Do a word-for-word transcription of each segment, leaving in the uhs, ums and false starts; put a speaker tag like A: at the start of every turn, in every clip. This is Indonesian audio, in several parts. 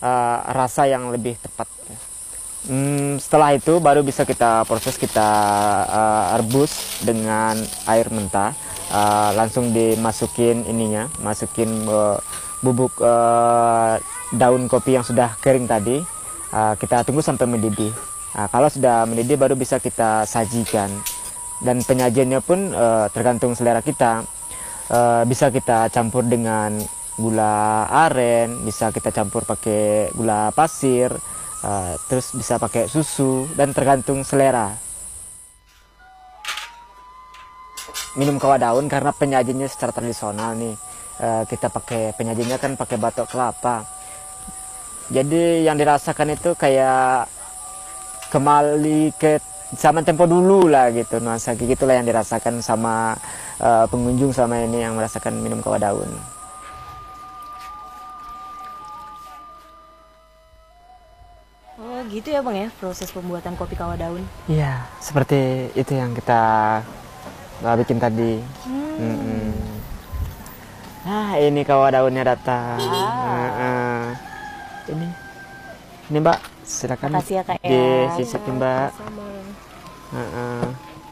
A: uh, rasa yang lebih tepat. Hmm, setelah itu baru bisa kita proses, kita uh, rebus dengan air mentah. Uh, langsung dimasukin ininya, masukin uh, bubuk uh, daun kopi yang sudah kering tadi. Uh, kita tunggu sampai mendidih. Uh, kalau sudah mendidih baru bisa kita sajikan. Dan penyajiannya pun uh, tergantung selera kita. Uh, bisa kita campur dengan gula aren, bisa kita campur pakai gula pasir. Uh, terus bisa pakai susu, dan tergantung selera. Minum kawah daun karena penyajiannya secara tradisional nih, uh, kita pakai penyajiannya kan pakai batok kelapa. Jadi yang dirasakan itu kayak kembali ke zaman tempo dulu lah gitu, nuansa gitulah yang dirasakan sama uh, pengunjung sama ini yang merasakan minum kawah daun.
B: Oh gitu ya Bang ya, proses pembuatan kopi kawah daun?
A: Iya, seperti itu yang kita uh, bikin tadi. Hmm. Mm-mm. Nah ini kawah daunnya datang. Ah. Uh, uh. Ini, ini Mbak, silakan.
B: Makasih ya Kak ya.
A: Disisipin Mbak. Uh, uh.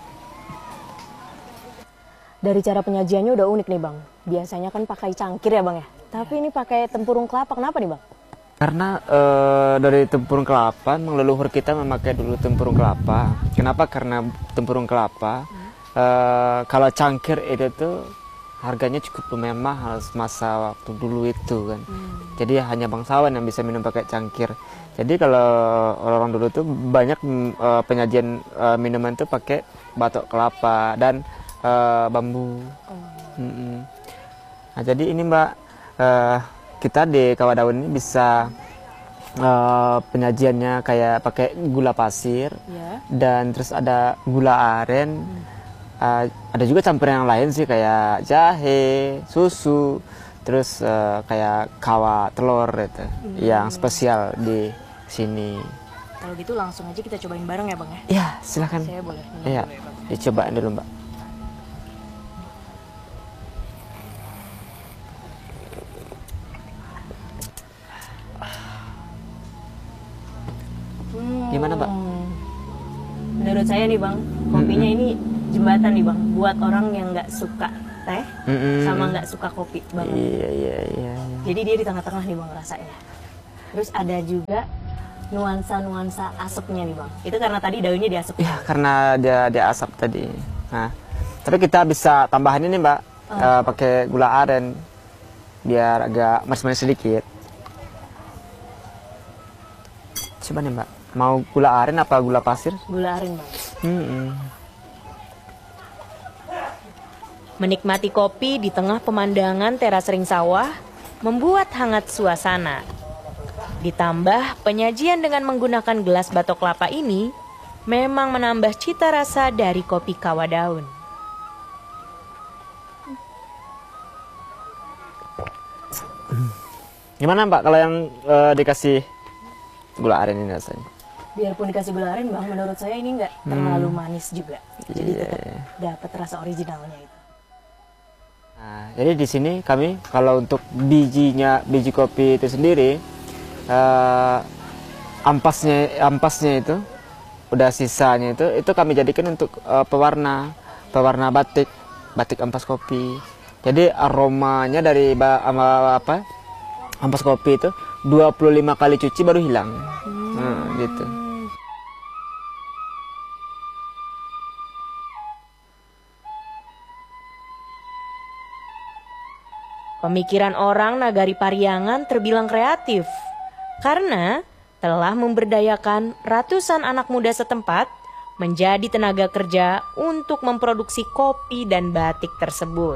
B: Dari cara penyajiannya udah unik nih Bang. Biasanya kan pakai cangkir ya Bang ya. Tapi ini pakai tempurung kelapa, kenapa nih Bang?
A: Karena uh, dari tempurung kelapa, memang leluhur kita memakai dulu tempurung kelapa. Kenapa? Karena tempurung kelapa, hmm. uh, kalau cangkir itu tuh harganya cukup lumayan mahal masa waktu dulu itu kan. Hmm. Jadi hanya bangsawan yang bisa minum pakai cangkir. Jadi kalau orang-orang dulu tuh banyak uh, penyajian uh, minuman tuh pakai batok kelapa dan uh, bambu. Oh. Hmm. Nah jadi ini Mbak. Uh, Kita di kawah daun ini bisa uh, penyajiannya kayak pakai gula pasir, yeah. Dan terus ada gula aren, hmm. uh, ada juga campuran yang lain sih kayak jahe, susu, terus uh, kayak kawah telur itu, hmm. yang spesial di sini.
B: Kalau gitu langsung aja kita cobain bareng ya Bang ya?
A: Iya silahkan.
B: Saya boleh.
A: Iya, dicobain dulu Mbak. Gimana Mbak?
B: Menurut saya nih Bang, kopinya mm-hmm. ini jembatan nih Bang, buat orang yang nggak suka teh mm-hmm. sama nggak suka kopi Bang.
A: Iya, iya, iya.
B: Jadi dia di tengah-tengah nih Bang rasanya. Terus ada juga nuansa-nuansa asapnya nih Bang. Itu karena tadi daunnya diasap.
A: Iya, karena dia dia asap tadi. Nah, tapi kita bisa tambahan ini Mbak, oh. uh, pakai gula aren biar agak manis-manis sedikit. Coba nih Mbak. Mau gula aren apa gula pasir?
B: Gula aren Bang.
A: Hmm.
B: Menikmati kopi di tengah pemandangan teras ring sawah membuat hangat suasana. Ditambah penyajian dengan menggunakan gelas batok kelapa ini memang menambah cita rasa dari kopi kawah daun.
A: Gimana Mbak kalau yang uh, dikasih gula aren ini rasanya?
B: Biarpun dikasih gula aren Bang, menurut saya ini nggak terlalu hmm. manis juga. Jadi yeah. tetap dapat rasa originalnya itu.
A: Nah, jadi di sini kami kalau untuk bijinya, biji kopi itu sendiri, uh, ampasnya, ampasnya itu, udah sisanya itu, itu kami jadikan untuk uh, pewarna, pewarna batik, batik ampas kopi. Jadi aromanya dari apa, ampas kopi itu dua puluh lima kali cuci baru hilang. Hmm. Nah, gitu.
B: Pemikiran orang Nagari Pariangan terbilang kreatif karena telah memberdayakan ratusan anak muda setempat menjadi tenaga kerja untuk memproduksi kopi dan batik tersebut.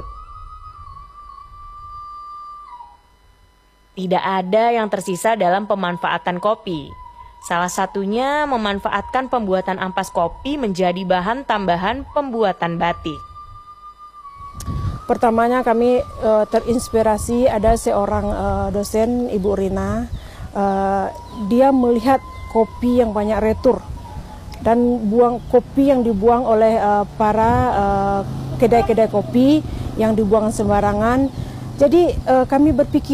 B: Tidak ada yang tersisa dalam pemanfaatan kopi. Salah satunya memanfaatkan pembuatan ampas kopi menjadi bahan tambahan pembuatan batik.
C: Pertamanya kami e, terinspirasi ada seorang e, dosen, Ibu Rina. E, dia melihat kopi yang banyak retur dan buang kopi yang dibuang oleh e, para kedai-kedai kopi yang dibuang sembarangan. Jadi e, kami berpikir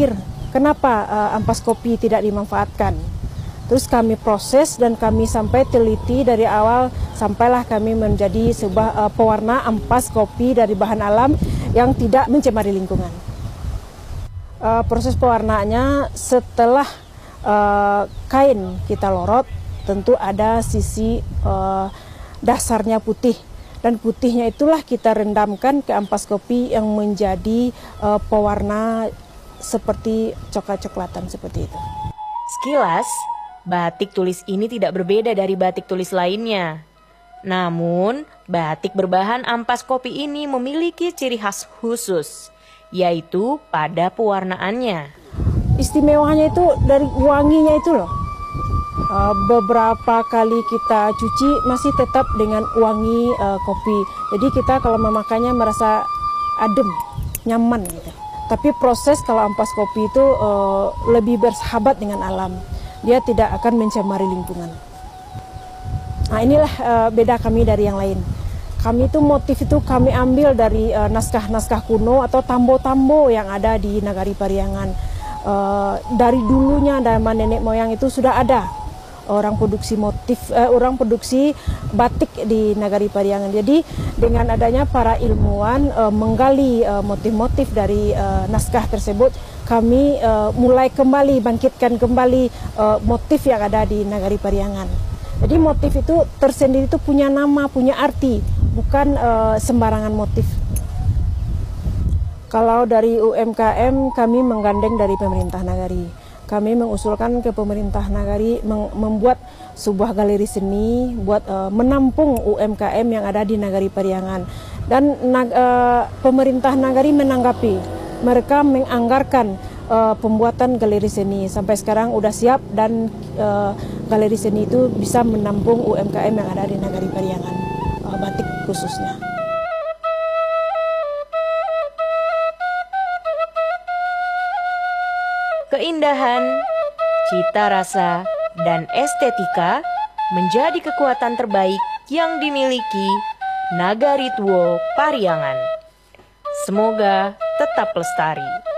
C: kenapa uh, ampas kopi tidak dimanfaatkan. Terus kami proses dan kami sampai teliti dari awal sampailah kami menjadi sebuah uh, pewarna ampas kopi dari bahan alam yang tidak mencemari lingkungan. Uh, proses pewarnaannya setelah uh, kain kita lorot, tentu ada sisi uh, dasarnya putih. Dan putihnya itulah kita rendamkan ke ampas kopi yang menjadi uh, pewarna seperti coklat-coklatan seperti itu.
B: Sekilas, batik tulis ini tidak berbeda dari batik tulis lainnya. Namun, batik berbahan ampas kopi ini memiliki ciri khas khusus, yaitu pada pewarnaannya.
C: Istimewanya itu dari wanginya itu loh. Uh, beberapa kali kita cuci masih tetap dengan wangi uh, kopi. Jadi kita kalau memakannya merasa adem, nyaman gitu. Tapi proses kalau ampas kopi itu uh, lebih bersahabat dengan alam. Dia tidak akan mencemari lingkungan. Nah inilah uh, beda kami dari yang lain. Kami itu motif itu kami ambil dari naskah-naskah uh, kuno atau tambo-tambo yang ada di Nagari Pariangan. Uh, dari dulunya zaman nenek moyang itu sudah ada orang produksi motif, uh, orang produksi batik di Nagari Pariangan. Jadi dengan adanya para ilmuwan uh, menggali motif-motif uh, dari uh, naskah tersebut, kami uh, mulai kembali bangkitkan kembali uh, motif yang ada di Nagari Pariangan. Jadi motif itu tersendiri itu punya nama, punya arti, bukan uh, sembarangan motif. Kalau dari U M K M kami menggandeng dari pemerintah Nagari. Kami mengusulkan ke pemerintah Nagari membuat sebuah galeri seni buat uh, menampung U M K M yang ada di Nagari Pariangan. Dan uh, pemerintah Nagari menanggapi, mereka menganggarkan uh, pembuatan galeri seni. Sampai sekarang udah siap dan uh, galeri seni itu bisa menampung U M K M yang ada di Nagari Pariangan, uh, batik khususnya.
B: Keindahan, cita rasa, dan estetika menjadi kekuatan terbaik yang dimiliki Nagari Tuo Pariangan. Semoga tetap lestari.